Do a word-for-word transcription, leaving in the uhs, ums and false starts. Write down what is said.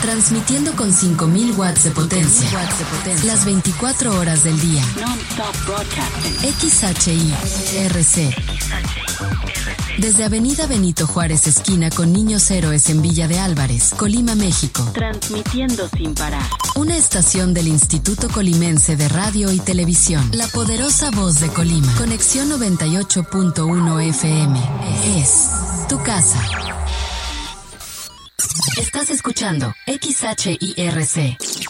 Transmitiendo con cinco mil watts de potencia. Las veinticuatro horas del día. Non-stop broadcasting. X H I R C. Desde Avenida Benito Juárez, esquina con Niños Héroes en Villa de Álvarez, Colima, México. Transmitiendo sin parar. Una estación del Instituto Colimense de Radio y Televisión. La poderosa voz de Colima. Conexión noventa y ocho punto uno F M. Es tu casa. Estás escuchando X H I R C.